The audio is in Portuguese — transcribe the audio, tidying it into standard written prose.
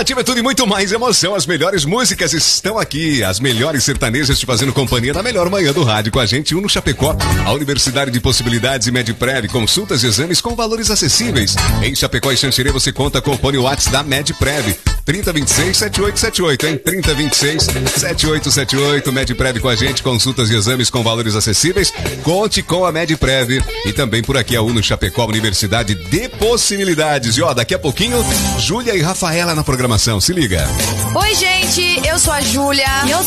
Nativa é tudo e muito mais emoção. As melhores músicas estão aqui. As melhores sertanejas te fazendo companhia na melhor manhã do rádio. Com a gente, Uno Chapecó, a Universidade de Possibilidades e Medprev. Consultas e exames com valores acessíveis. Em Chapecó e Xanxerê você conta com o fone WhatsApp da Medprev. 3026-7878, hein? 3026-7878. Medprev com a gente. Consultas e exames com valores acessíveis. Conte com a Medprev. E também por aqui a Uno Chapecó, Universidade de Possibilidades. E ó, daqui a pouquinho, Júlia e Rafaela na programação. Se liga. Oi, gente. Eu sou a Júlia.